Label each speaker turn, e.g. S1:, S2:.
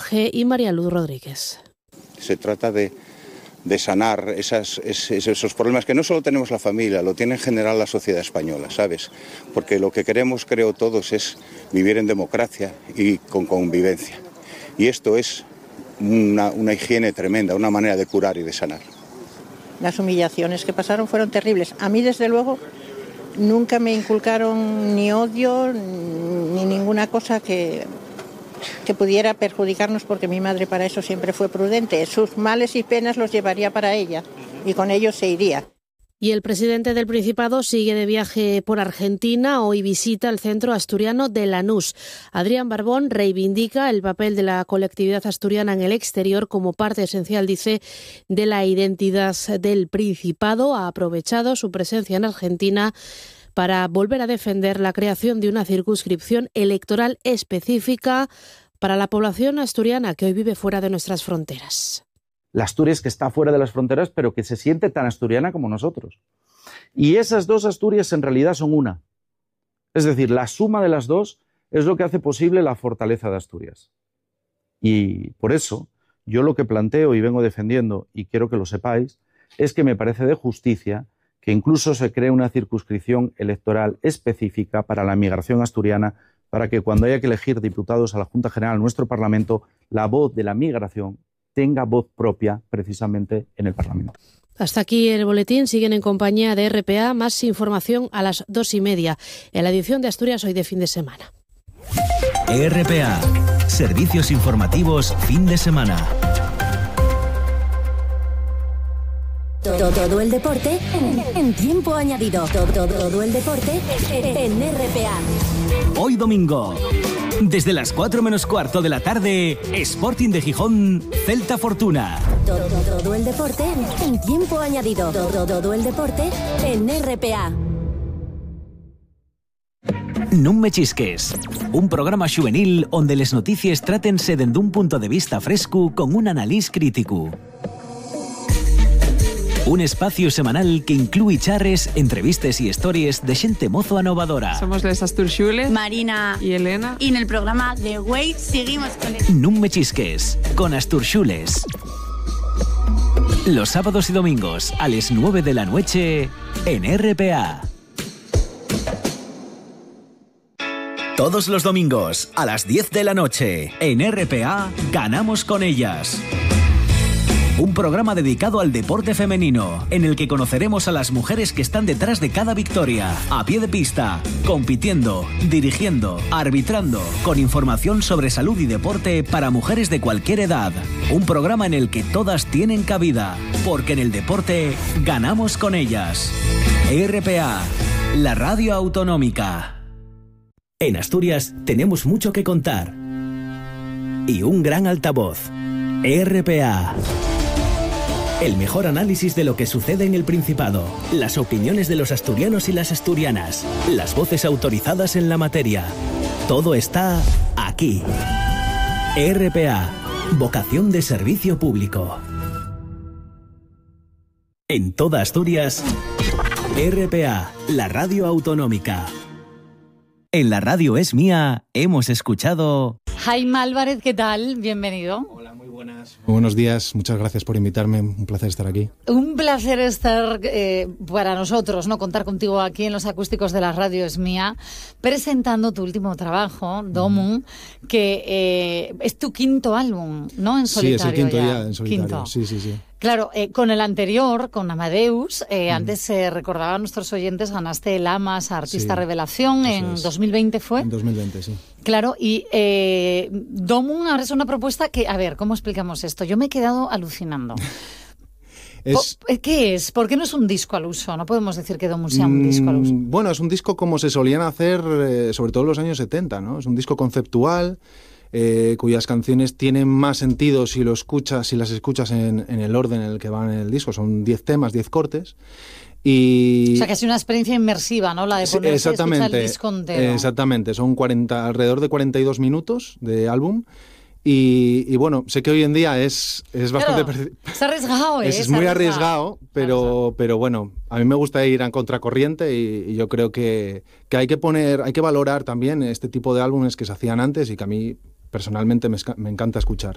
S1: Monge y María Luz Rodríguez.
S2: Se trata de sanar esos problemas que no solo tenemos la familia, lo tiene en general la sociedad española, ¿sabes? Porque lo que queremos, creo todos, es vivir en democracia y con convivencia. Y esto es una higiene tremenda, una manera de curar y de sanar.
S3: Las humillaciones que pasaron fueron terribles. A mí, desde luego, nunca me inculcaron ni odio ni ninguna cosa que pudiera perjudicarnos, porque mi madre para eso siempre fue prudente. Sus males y penas los llevaría para ella y con ellos se iría.
S1: Y el presidente del Principado sigue de viaje por Argentina. Hoy visita el centro asturiano de Lanús. Adrián Barbón reivindica el papel de la colectividad asturiana en el exterior como parte esencial, dice, de la identidad del Principado. Ha aprovechado su presencia en Argentina para volver a defender la creación de una circunscripción electoral específica para la población asturiana que hoy vive fuera de nuestras fronteras.
S4: La Asturias que está fuera de las fronteras, pero que se siente tan asturiana como nosotros. Y esas dos Asturias en realidad son una. Es decir, la suma de las dos es lo que hace posible la fortaleza de Asturias. Y por eso, yo lo que planteo y vengo defendiendo, y quiero que lo sepáis, es que me parece de justicia que incluso se cree una circunscripción electoral específica para la migración asturiana, para que cuando haya que elegir diputados a la Junta General de nuestro Parlamento, la voz de la migración tenga voz propia precisamente en el Parlamento.
S1: Hasta aquí el boletín. Siguen en compañía de RPA. Más información a las 2:30 en la edición de Asturias Hoy de fin de semana.
S5: RPA, servicios informativos fin de semana.
S6: Todo el deporte en tiempo añadido. Todo el deporte en RPA.
S5: Hoy domingo, desde las 4 menos cuarto de la tarde, Sporting de Gijón, Celta Fortuna.
S6: Todo el deporte en tiempo añadido. Todo el deporte en RPA.
S5: Non me chisques, un programa juvenil donde les notícies trátense desde un punto de vista fresco con un análisis crítico. Un espacio semanal que incluye charres, entrevistas y historias de gente mozo anovadora.
S7: Somos les Asturxules,
S8: Marina
S7: y Elena.
S8: Y en el programa The Way seguimos con
S5: Non me chisques, con Asturxules. Los sábados y domingos a las 9 de la noche en RPA. Todos los domingos a las 10 de la noche en RPA, Ganamos con ellas. Un programa dedicado al deporte femenino, en el que conoceremos a las mujeres que están detrás de cada victoria, a pie de pista, compitiendo, dirigiendo, arbitrando, con información sobre salud y deporte para mujeres de cualquier edad. Un programa en el que todas tienen cabida, porque en el deporte ganamos con ellas. RPA, la radio autonómica. En Asturias tenemos mucho que contar. Y un gran altavoz. RPA. El mejor análisis de lo que sucede en el Principado, las opiniones de los asturianos y las asturianas, las voces autorizadas en la materia. Todo está aquí. RPA, vocación de servicio público. En toda Asturias, RPA, la radio autonómica. En la radio Es Mía hemos escuchado...
S9: Jaime Álvarez, ¿qué tal? Bienvenido.
S10: Hola, muy buenas. Muy buenos días, muchas gracias por invitarme, un placer estar aquí.
S9: Un placer estar para nosotros, ¿no? Contar contigo aquí en los acústicos de la radio Es Mía, presentando tu último trabajo, Domum, que es tu quinto álbum, ¿no? En solitario.
S10: Sí, es el quinto ya en solitario.
S9: Quinto.
S10: Sí.
S9: Claro, con el anterior, con Amadeus, antes recordaba a nuestros oyentes, ganaste el AMAS Artista Revelación en 2020, ¿fue? En
S10: 2020, sí.
S9: Claro, y Domum ahora es una propuesta que, a ver, ¿cómo explicamos esto? Yo me he quedado alucinando. ¿Qué es? ¿Por qué no es un disco al uso? No podemos decir que Domum sea un disco al uso.
S10: Bueno, es un disco como se solían hacer, sobre todo en los años 70, ¿no? Es un disco conceptual, cuyas canciones tienen más sentido si las escuchas en el orden en el que van en el disco. Son 10 temas, 10 cortes. Y...
S9: O sea, que es una experiencia inmersiva, ¿no? La de ponerse y escuchar el disco entero.
S10: Exactamente, son alrededor de 42 minutos de álbum. Y bueno, sé que hoy en día es bastante...
S9: Es arriesgado,
S10: es muy arriesgado, pero bueno, a mí me gusta ir a contracorriente y yo creo que hay que valorar también este tipo de álbumes que se hacían antes y que a mí personalmente me encanta escuchar.